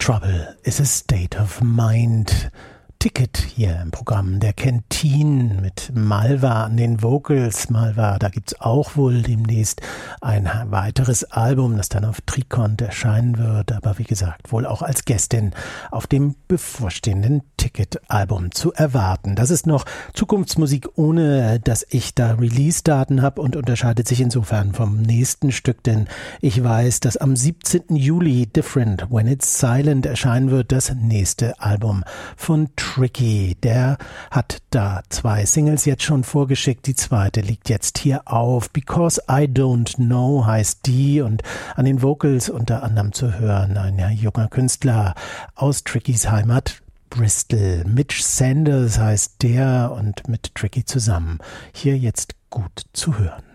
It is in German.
Trouble is a state of mind. Ticket hier im Programm der Canteen mit Malva an den Vocals. Malva, da gibt's auch wohl demnächst ein weiteres Album, das dann auf Trikont erscheinen wird, aber wie gesagt, wohl auch als Gästin auf dem bevorstehenden Ticket-Album zu erwarten. Das ist noch Zukunftsmusik, ohne dass ich da Release-Daten habe und unterscheidet sich insofern vom nächsten Stück, denn ich weiß, dass am 17. Juli Different When It's Silent erscheinen wird, das nächste Album von Tricky. Der hat da 2 Singles jetzt schon vorgeschickt. Die zweite liegt jetzt hier auf. Because I Don't Know heißt die und an den Vocals unter anderem zu hören ein junger Künstler aus Trickys Heimat Bristol. Mitch Sanders heißt der und mit Tricky zusammen. Hier jetzt gut zu hören.